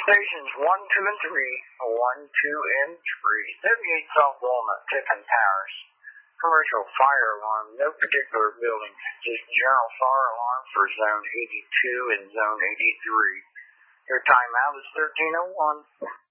Stations 1, 2, and 3, 1, 2, and 3. 78 South Walnut, Tiffin Towers. Commercial fire alarm, no particular building. Just general fire alarm for Zone 82 and Zone 83. Your timeout is 13:01.